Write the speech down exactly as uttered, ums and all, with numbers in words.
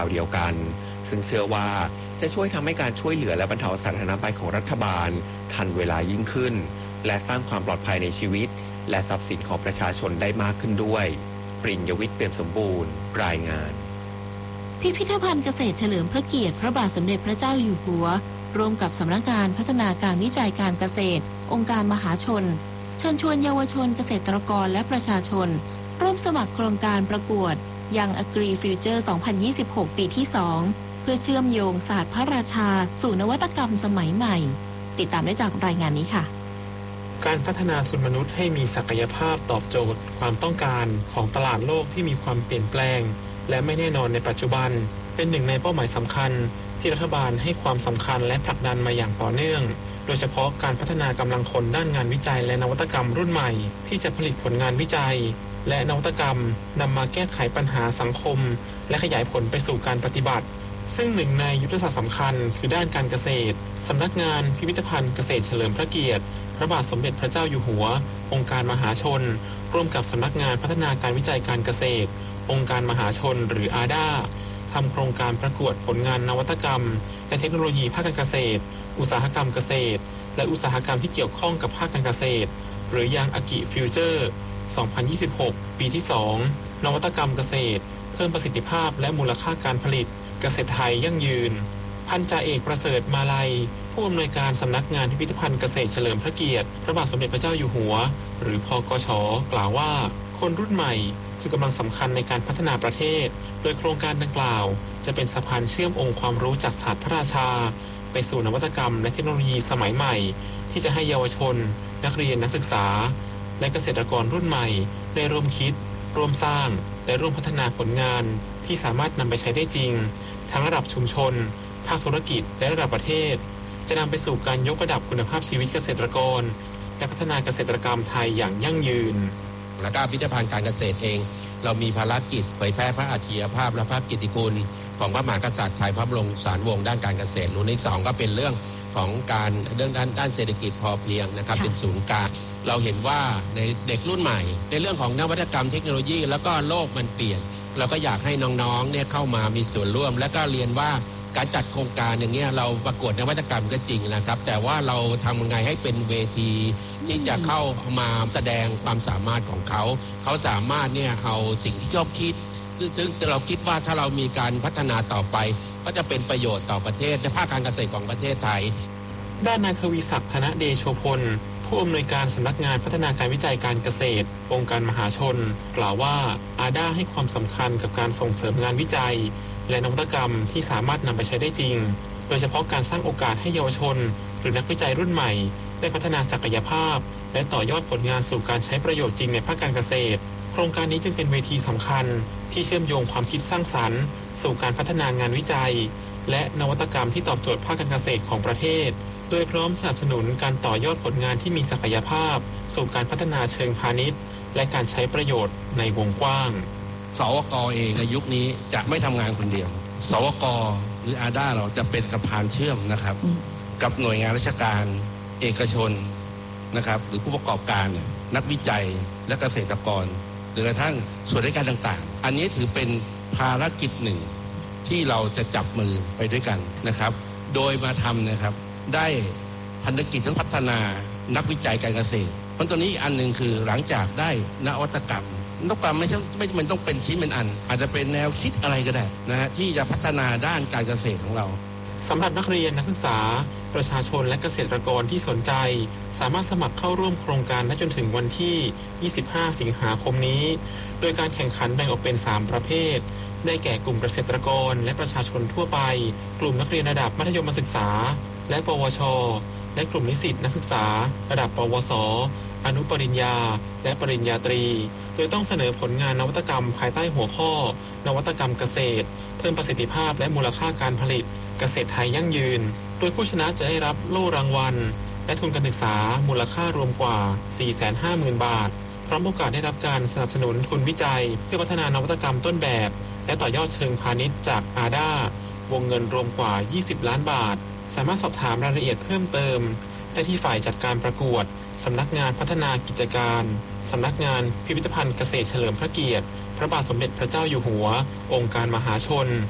าวเดียวกันซึ่งเชื่อว่าจะช่วยทำให้การช่วยเหลือและบรรเทาสาธารณภัยของรัฐบาลทันเวลายิ่งขึ้นและสร้างความปลอดภัยในชีวิตและทรัพย์สินของประชาชนได้มากขึ้นด้วยปริญญวิทย์เปี่ยมสมบูรณ์รายงานพิพิธภัณฑ์เกษตรเฉลิมพระเกียรติพระบาทสมเด็จพระเจ้าอยู่หัวร่วมกับสำนักงานพัฒนาการวิจัยการเกษตรองค์การมหาชนเชิญชวนเยาวชนเกษตรกรและประชาชนร่วมสมัครโครงการประกวด Young Agri Future สองพันยี่สิบหก ปีที่ สอง เพื่อเชื่อมโยงศาสตร์พระราชาสู่นวัตกรรมสมัยใหม่ติดตามได้จากรายงานนี้ค่ะการพัฒนาทุนมนุษย์ให้มีศักยภาพตอบโจทย์ความต้องการของตลาดโลกที่มีความเปลี่ยนแปลงและไม่แน่นอนในปัจจุบันเป็นหนึ่งในเป้าหมายสำคัญที่รัฐบาลให้ความสำคัญและผลักดันมาอย่างต่อเนื่องโดยเฉพาะการพัฒนากำลังคนด้านงานวิจัยและนวัตกรรมรุ่นใหม่ที่จะผลิตผลงานวิจัยและนวัตกรรมนำมาแก้ไขปัญหาสังคมและขยายผลไปสู่การปฏิบัติซึ่งหนึ่งในยุทธศาสตร์สำคัญคือด้านการเกษตรสำนักงานพิพิธภัณฑ์เกษตรเฉลิมพระเกียรติพระบาทสมเด็จพระเจ้าอยู่หัวองค์การมหาชนร่วมกับสำนักงานพัฒนาการวิจัยการเกษตรองค์การมหาชนหรือ อา ดี เอ ทำโครงการประกวดผลงานนวัตกรรมและเทคโนโลยีภาคการเกษตรอุตสาหกรรมเกษตรและอุตสาหกรรมที่เกี่ยวข้องกับภาคการเกษตรหรือ Young Agri Future สองพันยี่สิบหก ปีที่ สอง นวัตกรรมเกษตรเพิ่มประสิทธิภาพและมูลค่าการผลิตเกษตรไทยยั่งยืนพันจ่าเอกประเสริฐมาลัยผู้อำนวยการสำนักงานพิพิธภัณฑ์เกษตรเฉลิมพระเกียรติพระบาทสมเด็จพระเจ้าอยู่หัวหรือพกช.กล่าวว่าคนรุ่นใหม่คือกำลังสำคัญในการพัฒนาประเทศโดยโครงการดังกล่าวจะเป็นสะพานเชื่อมองค์ความรู้จากศาสตร์พระราชาไปสู่นวัตกรรมและเทคโนโลยีสมัยใหม่ที่จะให้เยาวชนนักเรียนนักศึกษาและเกษตรกรรุ่นใหม่ได้ร่วมคิดร่วมสร้างและร่วมพัฒนาผลงานที่สามารถนำไปใช้ได้จริงทั้งระดับชุมชนภาคธุรกิจและระดับประเทศจะนำไปสู่การยกระดับคุณภาพชีวิตเกษตรกรและพัฒนาเกษตรกรรมไทยอย่างยั่งยืนและก็พิพิธภัณฑ์การเกษตรเองเรามีภารกิจเผยแพร่พระอัจฉริยภาพและพระกิตติคุณของพระมหากษัตริย์ไทยพระบรมสารวงศ์ด้านการเกษตรรุ่นที่สองก็เป็นเรื่องของการเรื่องด้านด้านเศรษฐกิจพอเพียงนะครับเป็นศูนย์กลางเราเห็นว่าในเด็กรุ่นใหม่ในเรื่องของนวัตกรรมเทคโนโลยีแล้วก็โลกมันเปลี่ยนเราก็อยากให้น้องๆเนี่ยเข้ามามีส่วนร่วมและก็เรียนว่าการจัดโครงการอย่างเงี้ยเราประกวดนวัตกรรมก็จริงนะครับแต่ว่าเราทำยังไงให้เป็นเวทีที่จะเข้ามาแสดงความสามารถของเขาเขาสามารถเนี่ยเอาสิ่งที่ชอบคิดซึ่งเราคิดว่าถ้าเรามีการพัฒนาต่อไปก็จะเป็นประโยชน์ต่อประเทศและภาคการเกษตรของประเทศไทยด้านนายทวีศักดิ์ธนเดโชพลผู้อำนวยการสำนักงานพัฒนาการวิจัยการเกษตรองค์การมหาชนกล่าวว่า อา ดี เอ ให้ความสำคัญกับการส่งเสริมงานวิจัยและนวัตกรรมที่สามารถนำไปใช้ได้จริงโดยเฉพาะการสร้างโอกาสให้เยาวชนหรือนักวิจัยรุ่นใหม่ได้พัฒนาศักยภาพและต่อยอดผลงานสู่การใช้ประโยชน์จริงในภาคการเกษตรโครงการนี้จึงเป็นเวทีสำคัญที่เชื่อมโยงความคิดสร้างสรรค์สู่การพัฒนางานวิจัยและนวัตกรรมที่ตอบโจทย์ภาคการเกษตรของประเทศโดยพร้อมสนับสนุนการต่อยอดผลงานที่มีศักยภาพสู่การพัฒนาเชิงพาณิชย์และการใช้ประโยชน์ในวงกว้างสวก.เองในยุคนี้จะไม่ทำงานคนเดียวสวก.หรือ อา ดี เอ เราจะเป็นสะพานเชื่อมนะครับกับหน่วยงานราชการเอกชนนะครับหรือผู้ประกอบการนักวิจัยและเกษตรกรหรือกระทั่งส่วนราชการต่างๆอันนี้ถือเป็นภารกิจหนึ่งที่เราจะจับมือไปด้วยกันนะครับโดยมาทำนะครับได้ภารกิจทั้งพัฒนานักวิจัยการเกษตรเพราะตัวนี้อันหนึ่งคือหลังจากได้นวัตกรรมนวัตกรรมไม่ใช่ไม่จำเป็นต้องเป็นชิ้นเป็นอันอาจจะเป็นแนวคิดอะไรก็ได้นะฮะที่จะพัฒนาด้านการเกษตรของเราสำหรับนักเรียนนักศึกษาประชาชนและเกษตรกรที่สนใจสามารถสมัครเข้าร่วมโครงการได้จนถึงวันที่ยี่สิบห้าสิงหาคมนี้โดยการแข่งขันแบ่งออกเป็นสามประเภทได้แก่กลุ่มเกษตรกรและประชาชนทั่วไปกลุ่มนักเรียนระดับมัธยมศึกษาและปวชและกลุ่มนิสิตนักศึกษาระดับปวสอนุปริญญาและปริญญาตรีโดยต้องเสนอผลงานนวัตกรรมภายใต้หัวข้อนวัตกรรมเกษตรเพิ่มประสิทธิภาพและมูลค่าการผลิตเกษตรไทยยั่งยืนโดยผู้ชนะจะได้รับโล่รางวัลและทุนการศึกษามูลค่ารวมกว่า สี่แสนห้าหมื่น บาทพร้อมโอกาสได้รับการสนับสนุนทุนวิจัยเพื่อพัฒนานวัตกรรมต้นแบบและต่อยอดเชิงพาณิชย์จาก อา ดี เอ วงเงินรวมกว่ายี่สิบล้านบาทสามารถสอบถามรายละเอียดเพิ่มเติมได้ที่ฝ่ายจัดการประกวดสำนักงานพัฒนากิจการสำนักงานพิพิธภัณฑ์เกษตรเฉลิมพระเกียรติพระบาทสมเด็จพระเจ้าอยู่หัวองค์การมหาชน